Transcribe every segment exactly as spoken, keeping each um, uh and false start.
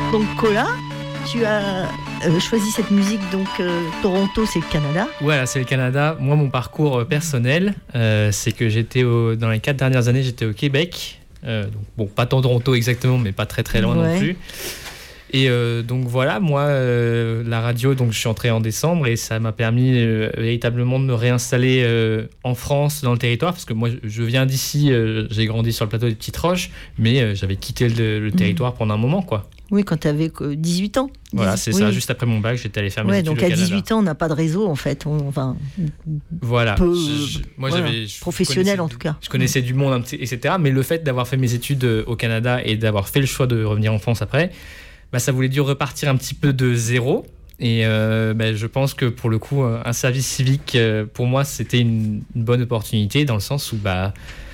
Donc Cola, tu as euh, choisi cette musique, donc euh, Toronto, c'est le Canada. Voilà, c'est le Canada. Moi, mon parcours personnel, euh, c'est que j'étais au, dans les quatre dernières années, j'étais au Québec. Euh, donc, bon, pas tant Toronto exactement, mais pas très très loin ouais. non plus. Et euh, donc voilà, moi, euh, la radio, donc je suis entré en décembre et ça m'a permis euh, véritablement de me réinstaller euh, en France, dans le territoire, parce que moi, je viens d'ici, euh, j'ai grandi sur le plateau des Petites Roches, mais euh, j'avais quitté le, le territoire mmh. pendant un moment, quoi. Oui, quand tu avais dix-huit ans. Voilà, c'est oui. ça, juste après mon bac, j'étais allé faire mes ouais, études au Canada. Donc à dix-huit ans, on n'a pas de réseau, en fait. On, enfin, voilà. Peu, je, moi, voilà. j'avais, je professionnel, en tout cas. Je connaissais mmh. du monde, et cetera. Mais le fait d'avoir fait mes études au Canada et d'avoir fait le choix de revenir en France après, bah, ça voulait dire repartir un petit peu de zéro. Et euh, bah, je pense que pour le coup, un service civique, euh, pour moi, c'était une, une bonne opportunité dans le sens où, bah,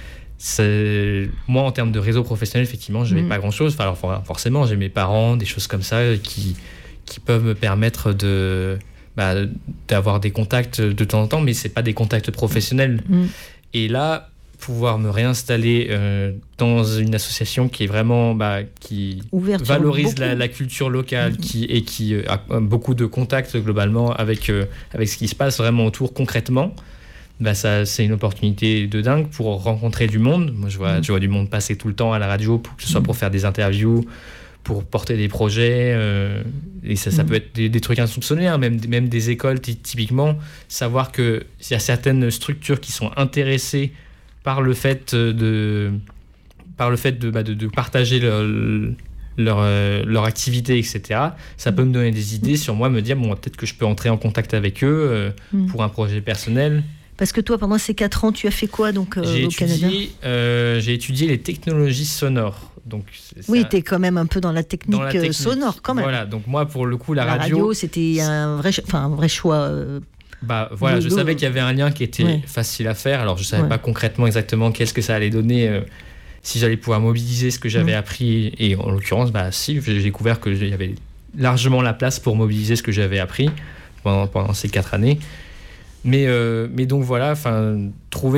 c'est... moi, en termes de réseau professionnel, effectivement, je n'avais mmh. pas grand-chose. Enfin, alors, forcément, j'ai mes parents, des choses comme ça qui, qui peuvent me permettre de, bah, d'avoir des contacts de temps en temps, mais ce n'est pas des contacts professionnels. Mmh. Et là, pouvoir me réinstaller euh, dans une association qui est vraiment bah, qui Ouverture valorise la, la culture locale mmh. qui, et qui euh, a beaucoup de contacts globalement avec, euh, avec ce qui se passe vraiment autour concrètement, bah, ça, c'est une opportunité de dingue pour rencontrer du monde. Moi, je vois, mmh. je vois du monde passer tout le temps à la radio, pour, que ce soit pour faire des interviews, pour porter des projets. Euh, et ça, ça mmh. peut être des, des trucs insoupçonnés, hein, même, même des écoles, typiquement. Savoir qu'il y a certaines structures qui sont intéressées par le fait de, par le fait de, bah, de, de partager leur, leur, euh, leur activité, et cetera. Ça peut me donner des idées sur moi, me dire, bon, peut-être que je peux entrer en contact avec eux euh, mmh. pour un projet personnel. Parce que toi, pendant ces quatre ans, tu as fait quoi donc, euh, j'ai au étudié, Canada euh, J'ai étudié les technologies sonores. Donc, c'est oui, ça. Tu es quand même un peu dans la technique, dans la technique sonore, quand même. Voilà, donc moi, pour le coup, la, la radio... radio, c'était un vrai, enfin, un vrai choix... Euh, Bah voilà, je savais qu'il y avait un lien qui était ouais. facile à faire. Alors je savais ouais. pas concrètement exactement qu'est-ce que ça allait donner, euh, si j'allais pouvoir mobiliser ce que j'avais mmh. appris. Et en l'occurrence, bah si, j'ai découvert qu'il y avait largement la place pour mobiliser ce que j'avais appris pendant, pendant ces quatre années. Mais euh, mais donc voilà, enfin trouver,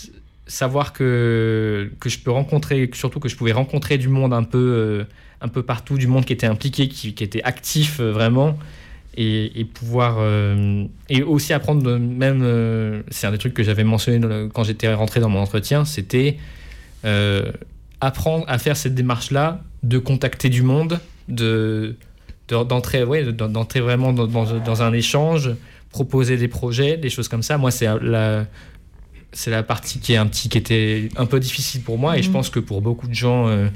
savoir que que je peux rencontrer, surtout que je pouvais rencontrer du monde un peu euh, un peu partout, du monde qui était impliqué, qui, qui était actif euh, vraiment. Et, et pouvoir euh, et aussi apprendre de, même euh, c'est un des trucs que j'avais mentionné le, quand j'étais rentré dans mon entretien, c'était euh, apprendre à faire cette démarche là, de contacter du monde, de, de d'entrer ouais, d'entrer vraiment dans, dans, dans un échange, proposer des projets, des choses comme ça. Moi, c'est la c'est la partie qui est un petit qui était un peu difficile pour moi, mmh. et je pense que pour beaucoup de gens euh,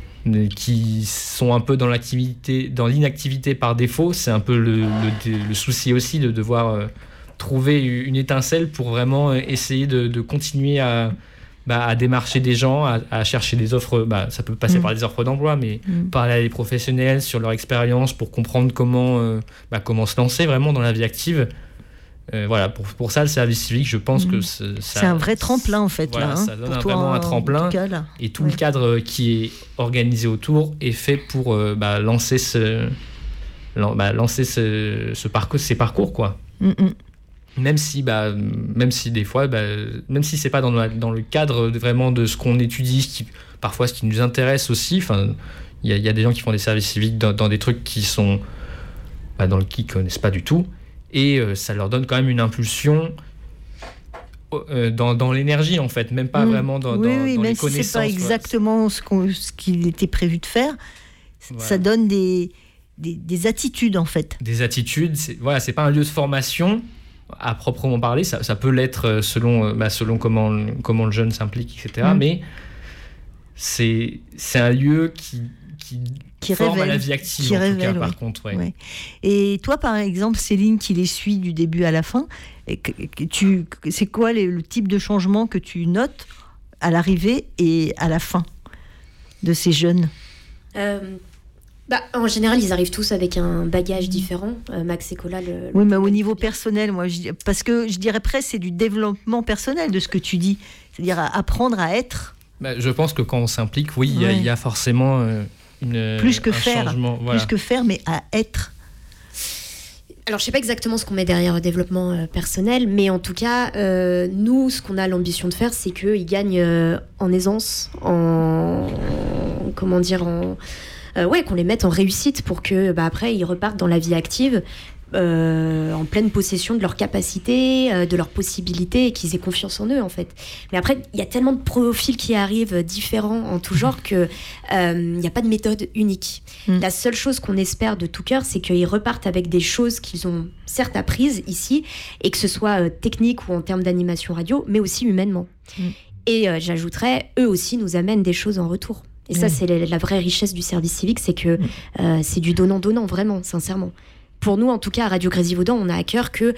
qui sont un peu dans l'activité, dans l'inactivité par défaut, c'est un peu le, le, le souci aussi de devoir euh, trouver une étincelle pour vraiment essayer de, de continuer à, bah, à démarcher des gens, à, à chercher des offres. Bah, ça peut passer mmh. par des offres d'emploi, mais mmh. parler à des professionnels sur leur expérience pour comprendre comment, euh, bah, comment se lancer vraiment dans la vie active. Euh, voilà, pour, pour ça, le service civique, je pense mmh. que c'est, ça, c'est un vrai tremplin en fait. Voilà, là, hein, ça donne pour un, toi, vraiment un tremplin. Tout cas, là. Et tout ouais. le cadre qui est organisé autour est fait pour euh, bah, lancer, ce, bah, lancer ce, ce parcours, ces parcours, quoi. Mmh. Même si, bah, même si des fois, bah, même si c'est pas dans le, dans le cadre de, vraiment de ce qu'on étudie, ce qui, parfois ce qui nous intéresse aussi. Enfin, il y, y a des gens qui font des services civiques dans, dans des trucs qui sont bah, dans le qui connaissent pas du tout. Et euh, ça leur donne quand même une impulsion euh, dans, dans l'énergie, en fait, même pas mmh. vraiment dans, oui, dans, oui, dans même les si connaissances. C'est pas exactement ce, qu'on, ce qu'il était prévu de faire, voilà. Ça donne des, des, des attitudes, en fait. Des attitudes, c'est, voilà, c'est pas un lieu de formation à proprement parler, ça, ça peut l'être selon, bah, selon comment, comment le jeune s'implique, et cetera. Mmh. Mais c'est, c'est un lieu qui... qui qui forme révèle, à la vie active, qui en révèle, tout cas, ouais. par contre. Ouais. Ouais. Et toi, par exemple, Céline, qui les suit du début à la fin, et que, que tu, c'est quoi les, le type de changement que tu notes à l'arrivée et à la fin de ces jeunes ? euh, bah, En général, ils arrivent tous avec un bagage différent. Euh, Max et Cola... Le, oui, le mais au niveau personnel, moi, je, parce que je dirais presque c'est du développement personnel de ce que tu dis. C'est-à-dire à apprendre à être... Bah, je pense que quand on s'implique, oui, il ouais. y, y a forcément... Euh... Une, plus que un faire, changement, voilà. plus que faire, mais à être. Alors, je sais pas exactement ce qu'on met derrière le développement euh, personnel, mais en tout cas, euh, nous, ce qu'on a l'ambition de faire, c'est qu'ils gagnent euh, en aisance, en comment dire, en euh, ouais, qu'on les mette en réussite pour que bah, après ils repartent dans la vie active. Euh, en pleine possession de leurs capacités, euh, de leurs possibilités, et qu'ils aient confiance en eux en fait. Mais après, il y a tellement de profils qui arrivent différents en tout genre que il n'y a pas de méthode unique. Mm. La seule chose qu'on espère de tout cœur, c'est qu'ils repartent avec des choses qu'ils ont certes apprises ici, et que ce soit euh, technique ou en termes d'animation radio, mais aussi humainement. Mm. Et euh, j'ajouterais, eux aussi nous amènent des choses en retour. Et mm. ça, c'est la, la vraie richesse du service civique, c'est que mm. euh, c'est du donnant-donnant, vraiment, sincèrement. Pour nous, en tout cas, à Radio Grésivaudan, on a à cœur que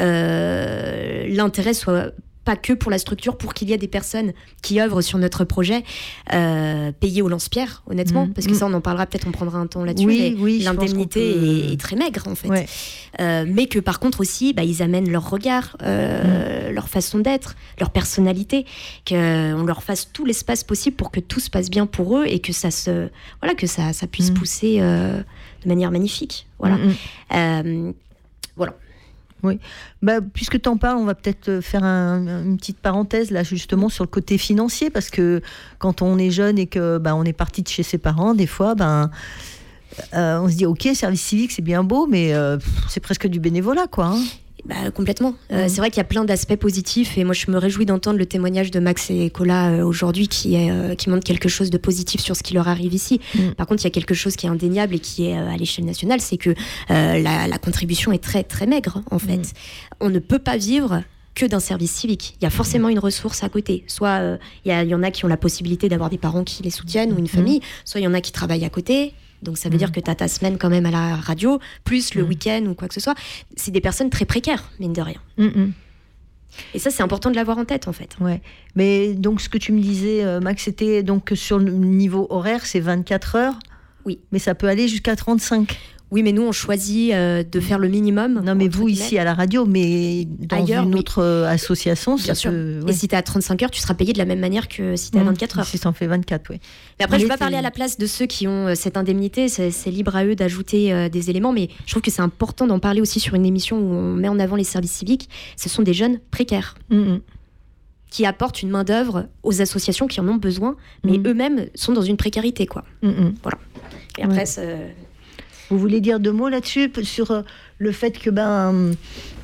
euh, l'intérêt soit pas que pour la structure, pour qu'il y ait des personnes qui œuvrent sur notre projet, euh, payées au lance-pierre, honnêtement, mmh, parce que mmh. ça, on en parlera, peut-être on prendra un temps là-dessus, oui, mais oui, l'indemnité peut... est, est très maigre, en fait. Ouais. Euh, mais que par contre aussi, bah, ils amènent leur regard, euh, mmh. leur façon d'être, leur personnalité, qu'on leur fasse tout l'espace possible pour que tout se passe bien pour eux et que ça, se, voilà, que ça, ça puisse mmh. pousser euh, de manière magnifique. Voilà. Mmh. Euh, voilà. Oui, bah, puisque tu en parles, on va peut-être faire un, une petite parenthèse là justement sur le côté financier, parce que quand on est jeune et que bah, on est parti de chez ses parents, des fois, ben, euh, on se dit ok, service civique c'est bien beau, mais euh, c'est presque du bénévolat quoi. Hein. Bah, complètement. Euh, mmh. C'est vrai qu'il y a plein d'aspects positifs et moi je me réjouis d'entendre le témoignage de Max et Cola euh, aujourd'hui qui, est, euh, qui montre quelque chose de positif sur ce qui leur arrive ici. Mmh. Par contre, il y a quelque chose qui est indéniable et qui est euh, à l'échelle nationale, c'est que euh, la, la contribution est très très maigre en fait. Mmh. On ne peut pas vivre que d'un service civique. Il y a forcément une ressource à côté. Soit il euh, y, y en a qui ont la possibilité d'avoir des parents qui les soutiennent ou une famille, mmh. soit il y en a qui travaillent à côté. Donc ça veut mmh. dire que tu as ta semaine quand même à la radio, plus le mmh. week-end ou quoi que ce soit. C'est des personnes très précaires, mine de rien. Mmh. Et ça, c'est important de l'avoir en tête, en fait. Ouais. Mais donc, ce que tu me disais, euh, Max, c'était donc sur le niveau horaire, c'est vingt-quatre heures. Oui. Mais ça peut aller jusqu'à trente-cinq. Oui, mais nous, on choisit euh, de faire le minimum. Non, mais vous, ici, à la radio, mais dans ailleurs, une oui. autre euh, association, bien ça sûr. Peut... Ouais. Et si tu es à trente-cinq heures, tu seras payé de la même manière que si tu es à vingt-quatre heures. Si tu en fais vingt-quatre, oui. Mais après, mais je ne vais pas parler à la place de ceux qui ont euh, cette indemnité. C'est, c'est libre à eux d'ajouter euh, des éléments. Mais je trouve que c'est important d'en parler aussi sur une émission où on met en avant les services civiques. Ce sont des jeunes précaires. Mm-hmm. Qui apportent une main-d'œuvre aux associations qui en ont besoin, mais mm. eux-mêmes sont dans une précarité, quoi. Mm-hmm. Voilà. Et après, ouais. c'est... Vous voulez dire deux mots là-dessus, sur le fait que, ben,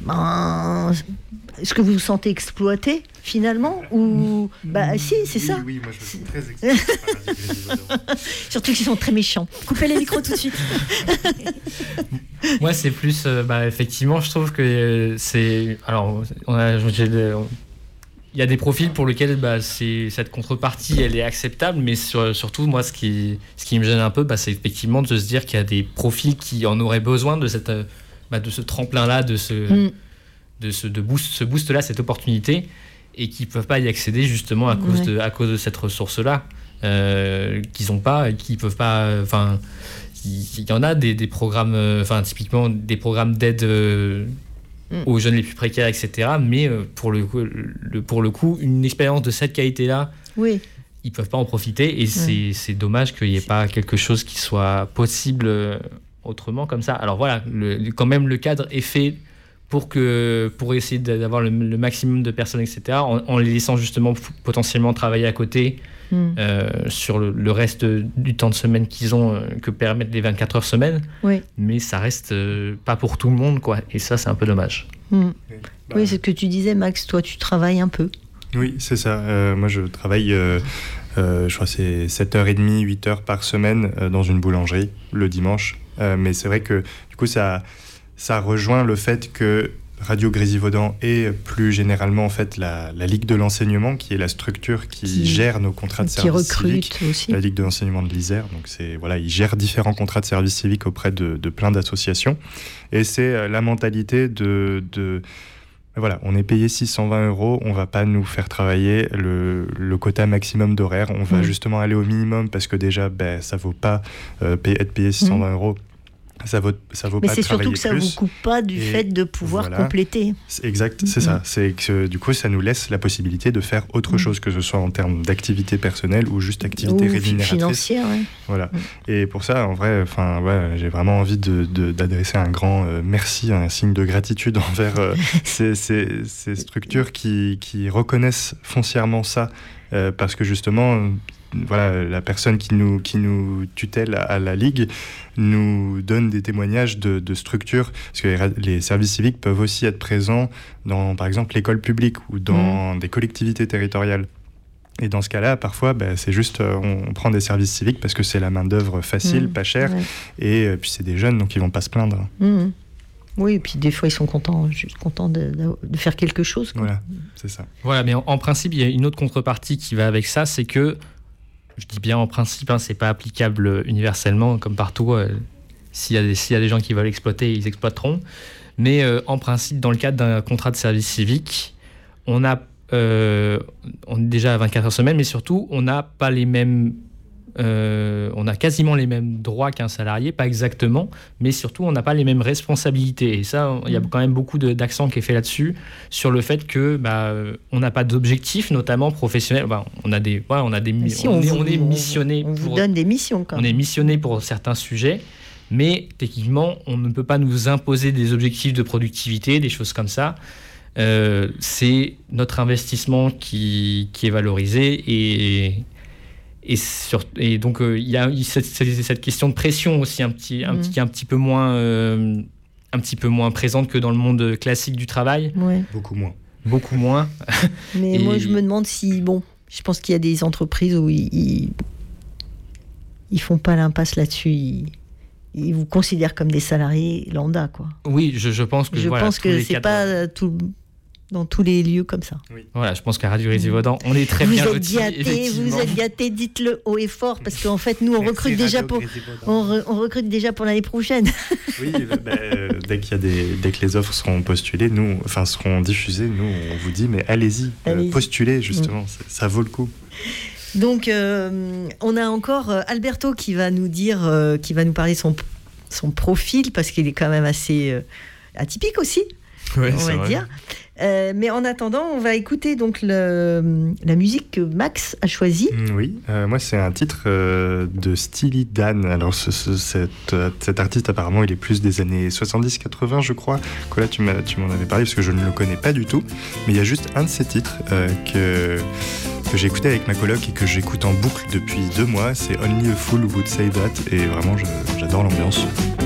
ben est-ce que vous vous sentez exploité, finalement ou... Bah, si, c'est oui, ça. Oui, moi, je suis très exploité par surtout qu'ils sont très méchants. Coupez les micros tout de suite. Moi, c'est plus... Euh, bah, effectivement, je trouve que c'est... Alors, on a... J'ai de, on, il y a des profils pour lesquels bah, c'est, cette contrepartie elle est acceptable, mais sur, surtout moi ce qui, ce qui me gêne un peu bah, c'est effectivement de se dire qu'il y a des profils qui en auraient besoin de, cette, bah, de ce tremplin-là, de ce, mm. de ce, de boost, ce boost-là, cette opportunité, et qui ne peuvent pas y accéder justement à cause, ouais. de, à cause de cette ressource-là, euh, qu'ils n'ont pas, et qui ne peuvent pas... Enfin, il y en a des, des programmes, enfin typiquement des programmes d'aide... Euh, Mm. aux jeunes les plus précaires, et cetera. Mais euh, pour, le, le, pour le coup, une expérience de cette qualité-là, oui. ils ne peuvent pas en profiter. Et mm. c'est, c'est dommage qu'il n'y ait pas quelque chose qui soit possible euh, autrement comme ça. Alors voilà, le, quand même, le cadre est fait pour, que, pour essayer d'avoir le, le maximum de personnes, et cetera, en, en les laissant justement potentiellement travailler à côté mm. euh, sur le, le reste du temps de semaine qu'ils ont, euh, que permettent les vingt-quatre heures semaine. Oui. Mais ça reste euh, pas pour tout le monde, quoi. Et ça, c'est un peu dommage. Mm. Oui, bah, oui, c'est ce que tu disais, Max. Toi, tu travailles un peu. Oui, c'est ça. Euh, moi, je travaille, euh, euh, je crois que c'est sept heures trente, huit heures par semaine euh, dans une boulangerie le dimanche. Euh, mais c'est vrai que, du coup, ça... ça rejoint le fait que Radio Grésivaudan et plus généralement en fait la, la Ligue de l'enseignement, qui est la structure qui, qui gère nos contrats de service civique, aussi. La Ligue de l'enseignement de l'Isère, donc c'est voilà, ils gèrent différents contrats de service civique auprès de, de plein d'associations, et c'est la mentalité de, de voilà, on est payé six cent vingt euros, on va pas nous faire travailler le, le quota maximum d'horaire, on va mmh. justement aller au minimum parce que déjà ben ça vaut pas euh, payer, être payé six cent vingt mmh. euros. Ça vaut, ça vaut mais pas c'est travailler surtout que ça ne vous coupe pas du fait de pouvoir voilà. compléter. C'est exact, c'est mmh. ça. C'est que du coup, ça nous laisse la possibilité de faire autre mmh. chose, que ce soit en termes d'activité personnelle ou juste activité ou rémunératrice. Financière, ouais. Voilà. Mmh. Et pour ça, en vrai, enfin, ouais, j'ai vraiment envie de, de, d'adresser un grand euh, merci, un signe de gratitude envers euh, ces, ces, ces structures qui, qui reconnaissent foncièrement ça, euh, parce que justement, voilà, la personne qui nous, qui nous tutelle à, à la Ligue nous donne des témoignages de, de structures, parce que les, les services civiques peuvent aussi être présents dans, par exemple, l'école publique ou dans mmh. des collectivités territoriales. Et dans ce cas-là, parfois, bah, c'est juste, euh, on, on prend des services civiques parce que c'est la main-d'œuvre facile, mmh. pas chère, ouais. et euh, puis c'est des jeunes, donc ils vont pas se plaindre. Mmh. Oui, et puis des fois, ils sont contents, juste contents de, de, de faire quelque chose. Quoi. Voilà, c'est ça. Voilà, mais en, en principe, il y a une autre contrepartie qui va avec ça, c'est que, je dis bien en principe, hein, c'est pas applicable universellement, comme partout. Euh, s'il y a des, s'il y a des gens qui veulent exploiter, ils exploiteront. Mais euh, en principe, dans le cadre d'un contrat de service civique, on a Euh, on est déjà à vingt-quatre heures semaine, mais surtout, on n'a pas les mêmes... Euh, on a quasiment les mêmes droits qu'un salarié, pas exactement, mais surtout, on n'a pas les mêmes responsabilités. Et ça, il y a quand même beaucoup de, d'accent qui est fait là-dessus, sur le fait que bah, on n'a pas d'objectifs, notamment professionnels. Bah, on a des... Ouais, on, a des si on, on, est, vous, on est missionné on, on pour... vous donne des missions, quand même. On est missionné pour certains sujets, mais techniquement, on ne peut pas nous imposer des objectifs de productivité, des choses comme ça. Euh, c'est notre investissement qui, qui est valorisé et, et, sur, et donc il euh, y a cette, cette question de pression aussi un petit, un, mmh. petit, un, petit peu moins, euh, un petit peu moins présente que dans le monde classique du travail. Ouais. Beaucoup moins. Beaucoup moins. Mais et... moi je me demande si, bon, je pense qu'il y a des entreprises où ils, ils, ils font pas l'impasse là-dessus. Ils... Ils vous considèrent comme des salariés lambda, quoi. Oui, je, je pense que... Je voilà, pense que c'est cadres... pas tout, dans tous les lieux comme ça. Oui. Voilà, je pense qu'à Radio Grévaudan, on est très vous bien lotis. Vous êtes gâtés, dites-le haut et fort, parce qu'en fait, nous, on recrute, déjà pour, on, re, on recrute déjà pour l'année prochaine. Oui, bah, euh, dès, qu'il y a des, dès que les offres seront postulées, nous, enfin, seront diffusées, nous, on vous dit, mais allez-y, allez-y. Euh, postulez, justement, mmh. ça vaut le coup. Donc, euh, on a encore Alberto qui va nous dire, euh, qui va nous parler de son, son profil, parce qu'il est quand même assez euh, atypique aussi, ouais, on va vrai. dire. Euh, mais en attendant, on va écouter donc le, la musique que Max a choisie. Oui, euh, moi c'est un titre euh, de Steely Dan. Alors ce, ce, cet, euh, cet artiste apparemment il est plus des années soixante-dix quatre-vingts je crois. Cola, tu, m'as, tu m'en avais parlé parce que je ne le connais pas du tout. Mais il y a juste un de ces titres euh, que, que j'ai écouté avec ma coloc et que j'écoute en boucle depuis deux mois. C'est Only a Fool Would Say That et vraiment je, j'adore l'ambiance.